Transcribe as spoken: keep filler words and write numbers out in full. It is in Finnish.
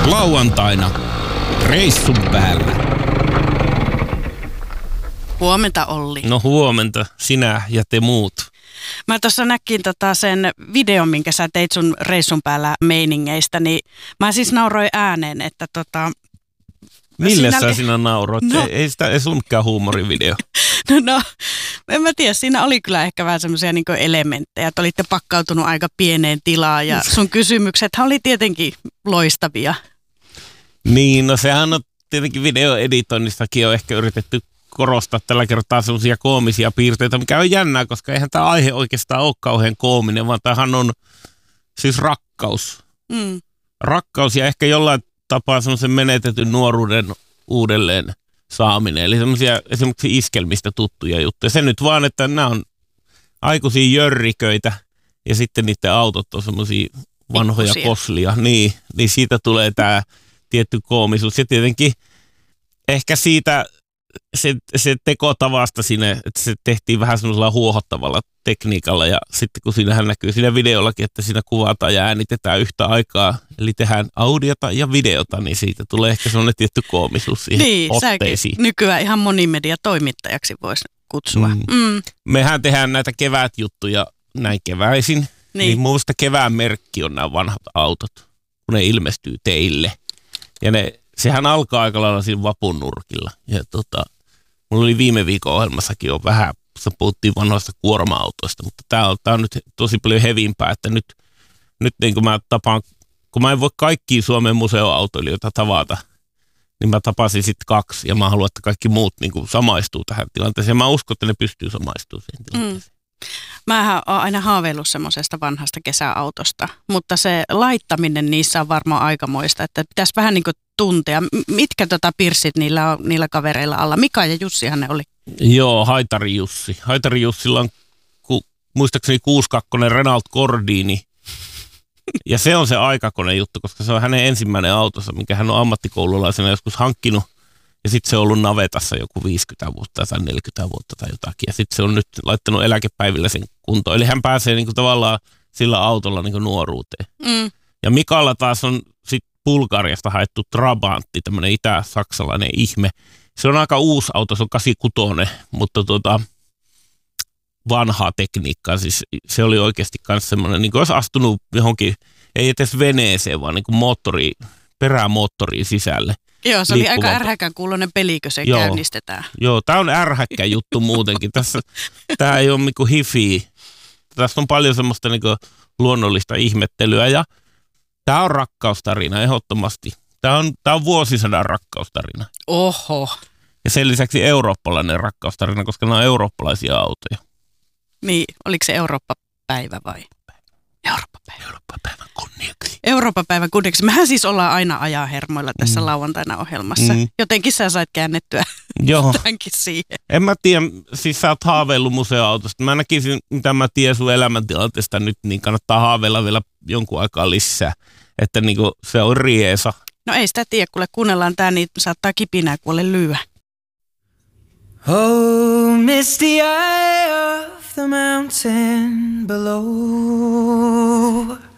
Lauantaina reissun päällä. Huomenta, Olli. No huomenta, sinä ja te muut. Mä tuossa näkin tota sen videon, minkä sä teit sun reissun päällä meiningeistä, niin mä siis nauroin ääneen, että tota... Mille siinä sä oli... sinä nauroit? No. Ei sitä ei sunkaan huumorivideo. No, no, en mä tiedä, siinä oli kyllä ehkä vähän semmoisia niinku elementtejä, että olitte pakkautunut aika pieneen tilaan ja sun kysymyksethän oli tietenkin loistavia. Niin, no sehän on tietenkin videoeditoinnissakin on ehkä yritetty korostaa tällä kertaa semmoisia koomisia piirteitä, mikä on jännää, koska eihän tämä aihe oikeastaan ole kauhean koominen, vaan tämähän on siis rakkaus. Mm. Rakkaus ja ehkä jollain tapaa semmoisen menetetyn nuoruuden uudelleen saaminen. Eli semmoisia esimerkiksi iskelmistä tuttuja juttuja. Se nyt vaan, että nämä on aikuisia jörriköitä ja sitten niiden autot on semmoisia vanhoja Pikkusia. koslia. Niin, niin siitä tulee tämä tietty koomisuus. Ja tietenkin ehkä siitä se, se tekotavasta siinä, että se tehtiin vähän semmoisella huohottavalla tekniikalla. Ja sitten kun siinähän näkyy siinä videollakin, että siinä kuvataan ja äänitetään yhtä aikaa, eli tehdään audiota ja videota, niin siitä tulee ehkä semmoinen tietty koomisuus siihen Niin, otteisiin. nykyään ihan monimediatoimittajaksi voisi kutsua. Mm. Mm. Mehän tehdään näitä kevätjuttuja näin keväisin, niin, niin mun mielestä kevään merkki on nämä vanhat autot, kun ne ilmestyy teille. Ja ne, sehän alkaa aika lailla siinä vapun nurkilla. Ja tota, mulla oli viime viikon ohjelmassakin jo vähän, se puhuttiin vanhoista kuorma-autoista, mutta tää on, tää on nyt tosi paljon hevimpää, että nyt, nyt niin kun mä tapaan, kun mä en voi kaikkia Suomen museoautoilijoita tavata, niin mä tapasin sitten kaksi ja mä haluan, että kaikki muut niin kuin samaistuu tähän tilanteeseen. Ja mä uskon, että ne pystyy samaistumaan siihen tilanteeseen. Mm. Mähän oon aina haaveillut semmoisesta vanhasta kesäautosta, mutta se laittaminen niissä on varmaan aikamoista, että pitäisi vähän niin kuin tuntea. Mitkä tota pirssit niillä on niillä kavereilla alla? Mika ja Jussihan ne oli. Joo, Haitari Jussi. Haitari Jussilla on ku, muistaakseni kuusikymmentäkaksi Renault Gordini. Ja se on se aikakone juttu, koska se on hänen ensimmäinen autonsa, minkä hän on ammattikoululaisena joskus hankkinut. Ja sitten se on ollut navetassa joku viisikymmentä vuotta tai neljäkymmentä vuotta tai jotakin. Ja sitten se on nyt laittanut eläkepäivillä sen kuntoon. Eli hän pääsee niinku tavallaan sillä autolla niinku nuoruuteen. Mm. Ja Mikalla taas on sitten Bulgariasta haettu Trabantti, tämmöinen itä-saksalainen ihme. Se on aika uusi auto, se on kahdeksankymmentäkuusi, mutta tuota, vanhaa tekniikkaa. Siis se oli oikeasti myös semmoinen, niin kuin olisi astunut johonkin, ei edes veneeseen, vaan niin kuin moottori, perämoottoriin sisälle. Joo, se oli aika ärhäkän kuuloinen peli, kun se joo, käynnistetään. Joo, tämä on ärhäkkä juttu muutenkin. Tässä, tämä ei ole niinku hifi. Tässä on paljon semmoista niinku luonnollista ihmettelyä ja tämä on rakkaustarina ehdottomasti. Tämä on, tämä on vuosisadan rakkaustarina. Oho. Ja sen lisäksi eurooppalainen rakkaustarina, koska nämä on eurooppalaisia autoja. Niin, oliko se Eurooppa-päivä vai? Eurooppa-päivä. Eurooppa-päivän kunniaksi. Eurooppa-päivän kunniaksi. Mehän siis ollaan aina ajaa hermoilla tässä mm. lauantaina ohjelmassa. Mm. Jotenkin sä sait käännettyä tämänkin siihen. En mä tiedä, siis sä oot haaveillut museoautosta. Mä näkisin, mitä mä tiedän sun elämäntilanteesta nyt, niin kannattaa haaveilla vielä jonkun aikaa lisää. Että niinku se on riesa. No ei sitä tiedä, kuule kuunnellaan tää, niin saattaa kipinää kuule lyöä. Oh, misty eye of the mountain below.